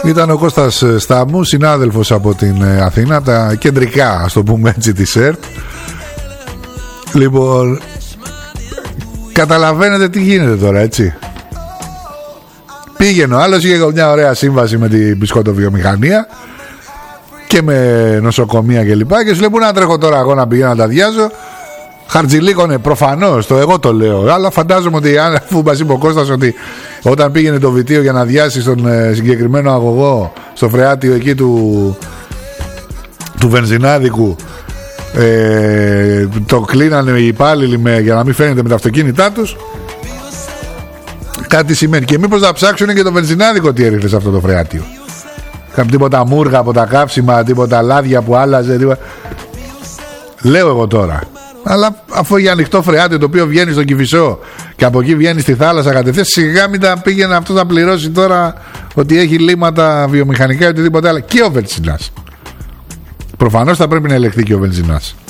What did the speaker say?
Ήταν ο Κώστας Στάμου, συνάδελφος από την Αθήνα, τα κεντρικά, ας το πούμε έτσι, της ΕΡΤ. Λοιπόν, καταλαβαίνετε τι γίνεται τώρα, έτσι. Πήγαινε ο άλλος, είχε μια ωραία σύμβαση με την μπισκοτοβιομηχανία και με νοσοκομεία κλπ. Και σου λέει, πού να τρέχω τώρα εγώ να πηγαίνω να τα διάζω. Χαρτζηλίκωνε, προφανώς, εγώ το λέω. Αλλά φαντάζομαι ότι αφού μας είπε ο Κώστας ότι όταν πήγαινε το Βιτίο για να διάσει στον συγκεκριμένο αγωγό, στο φρεάτιο εκεί του βενζινάδικου, το κλείνανε οι υπάλληλοι για να μην φαίνεται με τα αυτοκίνητά τους. Κάτι σημαίνει. Και μήπως να ψάξουν και το βενζινάδικο τι έριχνε σε αυτό το φρεάτιο. Τίποτα μούργα από τα κάψιμα, τίποτα λάδια που άλλαζε, τίποτα. Λέω εγώ τώρα. Αλλά αφού για ανοιχτό φρεάτιο το οποίο βγαίνει στον Κηφισό και από εκεί βγαίνει στη θάλασσα κατευθείαν, σιγά μην τα πήγαινε αυτό να πληρώσει τώρα ότι έχει λίμματα βιομηχανικά ή οτιδήποτε άλλο. Και ο βενζινάς. Προφανώς θα πρέπει να ελεγχθεί και ο βενζινάς.